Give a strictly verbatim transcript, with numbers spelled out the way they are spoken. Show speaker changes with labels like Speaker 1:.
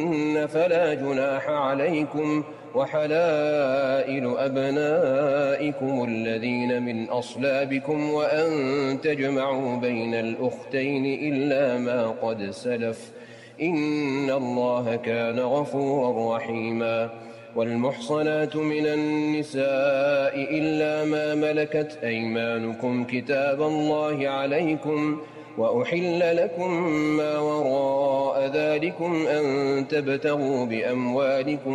Speaker 1: فلا جناح عليكم، وحلائل أبنائكم الذين من أصلابكم وأن تجمعوا بين الأختين إلا ما قد سلف، إن الله كان غفورا رحيما. والمحصنات من النساء إلا ما ملكت أيمانكم كتاب الله عليكم، وأحل لكم ما وراء ذلكم أن تبتغوا بأموالكم